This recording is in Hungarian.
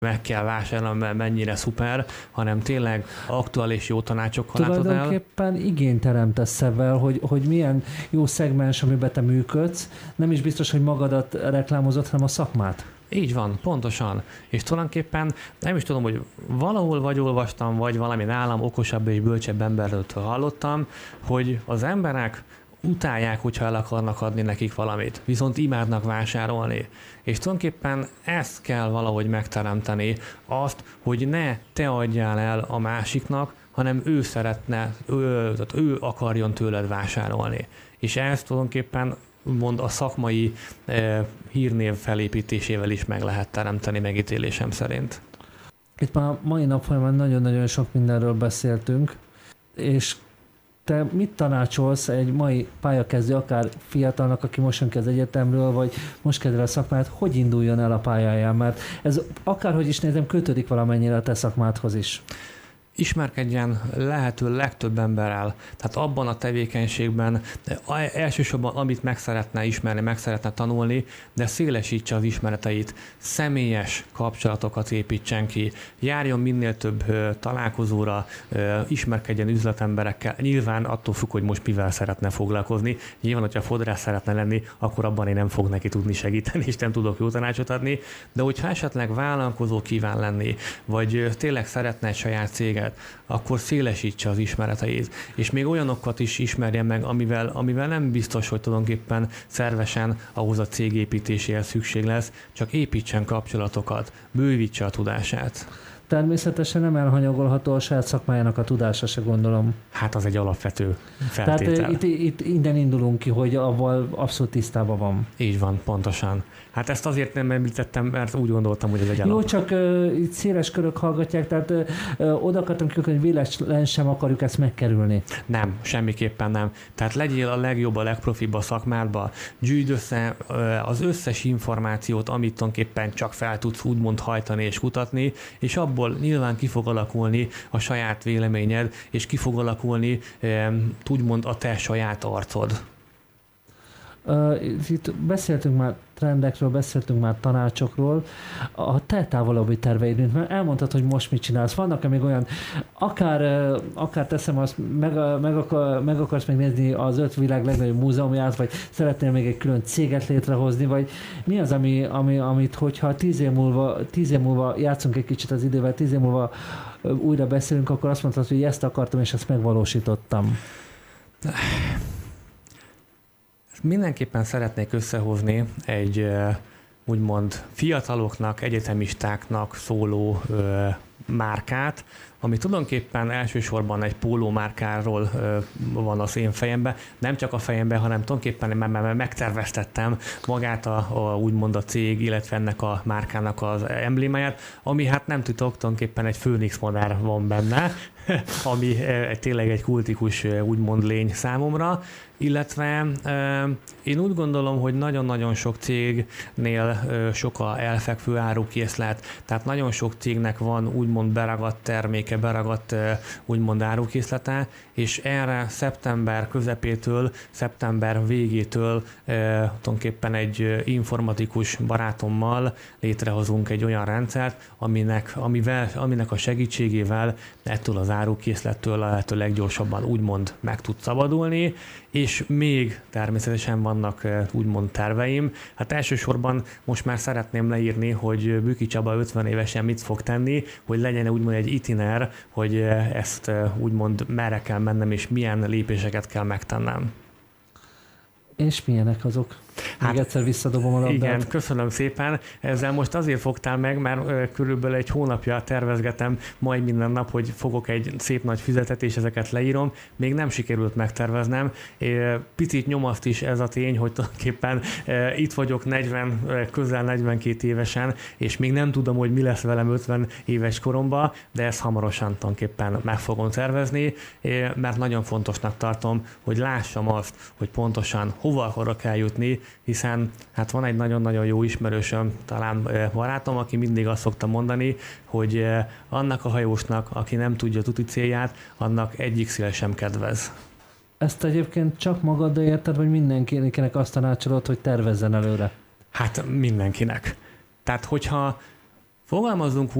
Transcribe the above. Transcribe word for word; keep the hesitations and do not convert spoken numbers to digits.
meg kell vásárolni, mert mennyire szuper, hanem tényleg aktuális jó tanácsokkal látod el. Tulajdonképpen igényt teremtesz ebben, hogy, hogy milyen jó szegmens, amiben te működsz. Nem is biztos, hogy magadat reklámozod, hanem a szakmát. Így van, pontosan. És tulajdonképpen nem is tudom, hogy valahol vagy olvastam, vagy valami nálam okosabb és bölcsebb emberről hallottam, hogy az emberek utálják, hogyha el akarnak adni nekik valamit, viszont imádnak vásárolni. És tulajdonképpen ezt kell valahogy megteremteni, azt, hogy ne te adjál el a másiknak, hanem ő szeretne, ő, tehát ő akarjon tőled vásárolni. És ezt tulajdonképpen mond a szakmai eh, hírnév felépítésével is meg lehet teremteni megítélésem szerint. Itt már mai nap folyamán nagyon-nagyon sok mindenről beszéltünk, és te mit tanácsolsz egy mai pályakezdő, akár fiatalnak, aki most jön ki az egyetemről, vagy most kezd el a szakmát, hogy induljon el a pályáján? Mert ez akárhogy is nézem, kötődik valamennyire a te szakmádhoz is. Ismerkedjen lehető legtöbb emberrel, tehát abban a tevékenységben elsősorban amit meg szeretne ismerni, meg szeretne tanulni, de szélesítse az ismereteit, személyes kapcsolatokat építsen ki, járjon minél több találkozóra, ismerkedjen üzletemberekkel, nyilván attól függ, hogy most mivel szeretne foglalkozni, nyilván, hogyha fodrász szeretne lenni, akkor abban én nem fog neki tudni segíteni, és nem tudok jó tanácsot adni, de hogyha esetleg vállalkozó kíván lenni, vagy tényleg szeretne egy saját céget, akkor szélesítse az ismereteit, és még olyanokat is ismerjen meg, amivel, amivel nem biztos, hogy tulajdonképpen szervesen ahhoz a cég építéséhez szükség lesz, csak építsen kapcsolatokat, bővítse a tudását. Természetesen nem elhanyagolható a saját szakmájának a tudása, se gondolom. Hát az egy alapvető feltétel. Tehát itt, itt innen indulunk ki, hogy avval abszolút tisztában van. Így van, pontosan. Hát ezt azért nem említettem, mert úgy gondoltam, hogy ez egy alap. Jó, csak uh, itt széles körök hallgatják, tehát uh, oda akartam ki, hogy véletlen sem akarjuk ezt megkerülni. Nem, semmiképpen nem. Tehát legyél a legjobb, a legprofibb a szakmádba, gyűjtsd össze uh, az összes információt, amit tulajdonképpen csak fel tudsz úgymond hajtani és kutatni, és abból nyilván ki fog alakulni a saját véleményed, és ki fog alakulni um, úgymond a te saját arcod. Uh, itt beszéltünk már trendekről, beszéltünk már tanácsokról. A te távolabbi terveid, mert elmondtad, hogy most mit csinálsz. Vannak-e még olyan, akár, akár teszem azt, meg, meg, akar, meg akarsz megnézni az öt világ legnagyobb múzeumját, vagy szeretnél még egy külön céget létrehozni, vagy mi az, ami, ami, amit, hogyha tíz év múlva, tíz év múlva játszunk egy kicsit az idővel, tíz év múlva újra beszélünk, akkor azt mondtad, hogy ezt akartam, és ezt megvalósítottam. Mindenképpen szeretnék összehozni egy úgymond fiataloknak, egyetemistáknak szóló ö, márkát, ami tulajdonképpen elsősorban egy póló márkáról ö, van az én fejemben, nem csak a fejemben, hanem tulajdonképpen már megterveztettem magát a, a úgymond a cég, illetve ennek a márkának az emblémáját, ami hát nem titok, tulajdonképpen egy főnix madár van benne, ami e, tényleg egy kultikus úgymond lény számomra, illetve e, én úgy gondolom, hogy nagyon-nagyon sok cégnél e, sok a elfekvő árukészlet, tehát nagyon sok cégnek van úgymond beragadt terméke, beragadt e, úgymond árukészlete, és erre szeptember közepétől, szeptember végétől e, tulajdonképpen egy informatikus barátommal létrehozunk egy olyan rendszert, aminek, amivel, aminek a segítségével ettől az árukészlettől lehető leggyorsabban úgymond meg tud szabadulni, és még természetesen vannak úgymond terveim. Hát elsősorban most már szeretném leírni, hogy Büki Csaba ötven évesen mit fog tenni, hogy legyen úgymond egy itiner, hogy ezt úgymond merre kell mennem, és milyen lépéseket kell megtennem. És milyenek azok? Még hát, egyszer visszadobom a labdát. Igen, köszönöm szépen. Ezzel most azért fogtál meg, mert körülbelül egy hónapja tervezgetem majd minden nap, hogy fogok egy szép nagy füzetet, és ezeket leírom. Még nem sikerült megterveznem. Picit nyomaszt is ez a tény, hogy tulajdonképpen itt vagyok negyven, közel negyvenkét évesen, és még nem tudom, hogy mi lesz velem ötven éves koromban, de ezt hamarosan tulajdonképpen meg fogom tervezni, mert nagyon fontosnak tartom, hogy lássam azt, hogy pontosan hova akarok eljutni, hiszen hát van egy nagyon-nagyon jó ismerősöm, talán barátom, aki mindig azt szokta mondani, hogy annak a hajósnak, aki nem tudja tuti célját, annak egyik szél sem kedvez. Ezt egyébként csak magaddal érted, vagy mindenkinek azt tanácsolod, hogy tervezzen előre? Hát mindenkinek. Tehát hogyha Fogalmazzunk